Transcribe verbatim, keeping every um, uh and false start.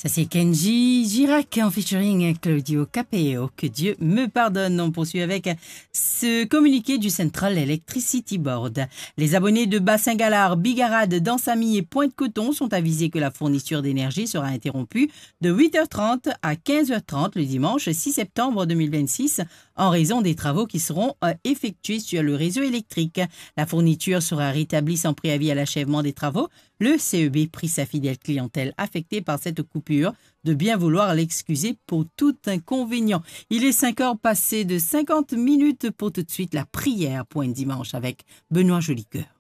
Ça c'est Kenji Girac en featuring Claudio Capeo. Que Dieu me pardonne. On poursuit avec ce communiqué du Central Electricity Board. Les abonnés de Bassin-Galard, Bigarade, Dansamy et Pointe-Coton sont avisés que la fourniture d'énergie sera interrompue de huit heures trente à quinze heures trente le dimanche six septembre deux mille vingt-six en raison des travaux qui seront effectués sur le réseau électrique. La fourniture sera rétablie sans préavis à l'achèvement des travaux. Le C E B prie sa fidèle clientèle affectée par cette coupure de bien vouloir l'excuser pour tout inconvénient. Il est cinq heures passées de cinquante minutes pour tout de suite la prière Pointe Dimanche avec Benoît Jolicoeur.